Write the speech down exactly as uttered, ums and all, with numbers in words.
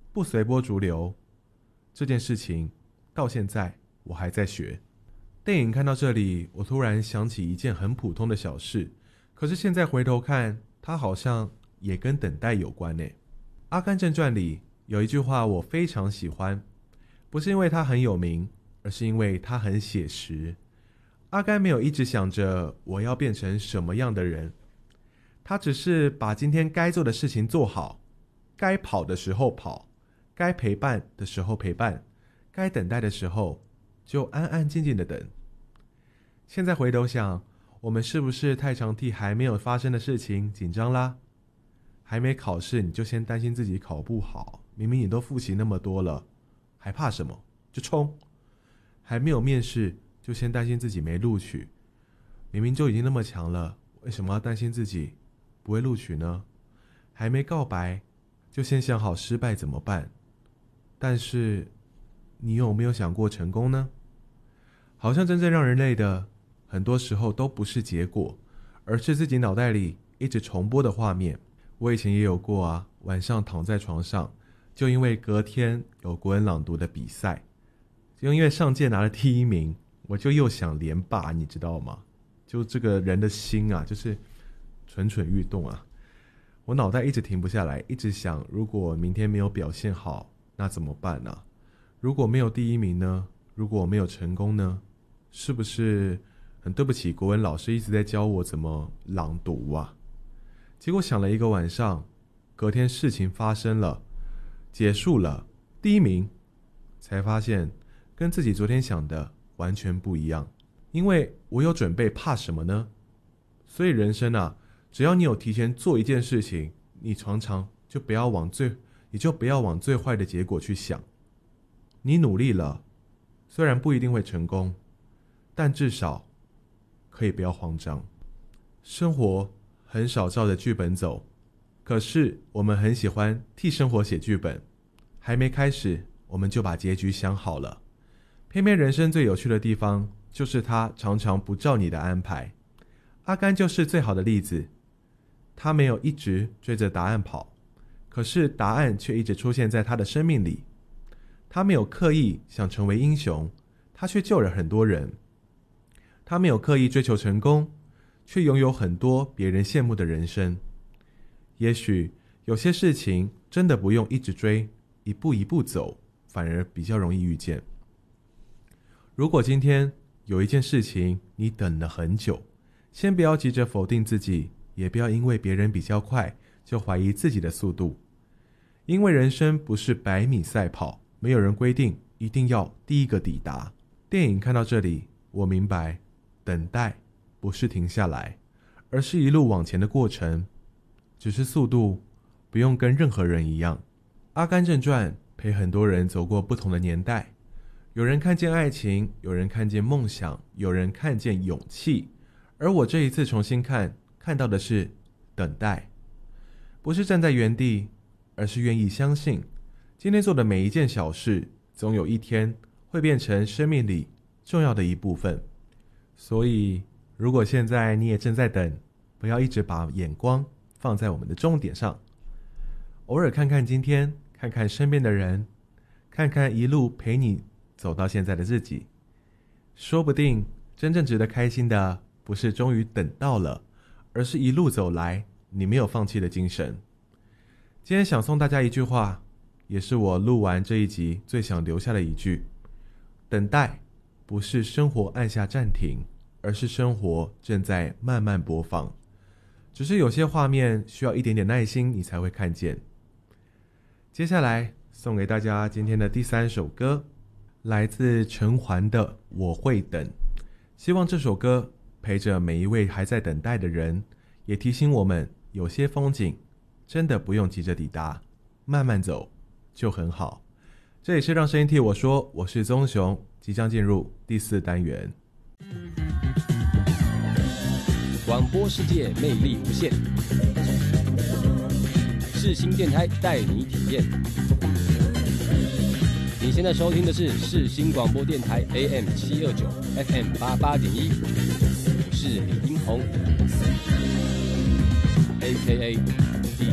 不随波逐流，这件事情到现在我还在学。电影看到这里，我突然想起一件很普通的小事，可是现在回头看，它好像也跟等待有关呢。《阿甘正传》里有一句话我非常喜欢，不是因为它很有名，而是因为它很写实。阿甘没有一直想着我要变成什么样的人，他只是把今天该做的事情做好，该跑的时候跑，该陪伴的时候陪伴，该等待的时候就安安静静的等。现在回头想，我们是不是太常替还没有发生的事情紧张啦？还没考试你就先担心自己考不好，明明你都复习那么多了，还怕什么？就冲！还没有面试就先担心自己没录取，明明就已经那么强了，为什么要担心自己不会录取呢？还没告白就先想好失败怎么办？但是你有没有想过成功呢？好像真正让人累的很多时候都不是结果，而是自己脑袋里一直重播的画面。我以前也有过啊，晚上躺在床上，就因为隔天有国文朗读的比赛，就因为上届拿了第一名，我就又想连霸，你知道吗？就这个人的心啊，就是蠢蠢欲动啊。我脑袋一直停不下来，一直想，如果明天没有表现好，那怎么办呢？如果没有第一名呢？如果没有成功呢？是不是很对不起国文老师一直在教我怎么朗读啊？结果想了一个晚上，隔天事情发生了，结束了，第一名，才发现跟自己昨天想的完全不一样。因为我有准备，怕什么呢？所以人生啊，只要你有提前做一件事情，你常常就不要往最，你就不要往最坏的结果去想。你努力了，虽然不一定会成功，但至少可以不要慌张。生活很少照着剧本走，可是我们很喜欢替生活写剧本，还没开始我们就把结局想好了。偏偏人生最有趣的地方就是它常常不照你的安排。阿甘就是最好的例子，他没有一直追着答案跑，可是答案却一直出现在他的生命里。他没有刻意想成为英雄，他却救了很多人。他没有刻意追求成功，却拥有很多别人羡慕的人生。也许有些事情真的不用一直追，一步一步走，反而比较容易遇见。如果今天有一件事情你等了很久，先不要急着否定自己，也不要因为别人比较快就怀疑自己的速度。因为人生不是百米赛跑，没有人规定一定要第一个抵达。电影看到这里，我明白等待不是停下来，而是一路往前的过程，只是速度不用跟任何人一样。阿甘正传陪很多人走过不同的年代，有人看见爱情，有人看见梦想，有人看见勇气，而我这一次重新看，看到的是等待。不是站在原地，而是愿意相信今天做的每一件小事，总有一天会变成生命里重要的一部分。所以如果现在你也正在等，不要一直把眼光放在我们的终点上，偶尔看看今天，看看身边的人，看看一路陪你走到现在的自己，说不定真正值得开心的不是终于等到了，而是一路走来你没有放弃的精神。今天想送大家一句话，也是我录完这一集最想留下的一句：等待不是生活按下暂停，而是生活正在慢慢播放，只是有些画面需要一点点耐心你才会看见。接下来送给大家今天的第三首歌，来自陈环的《我会等》。希望这首歌陪着每一位还在等待的人，也提醒我们有些风景真的不用急着抵达，慢慢走就很好。这里是让声音替我说，我是宗雄，即将进入第四单元。 广播世界魅力无限，世新电台带你体验。你现在收听的是世新广播电台 A M 七二九 F M 八八点一，我是李英宏 ，A K A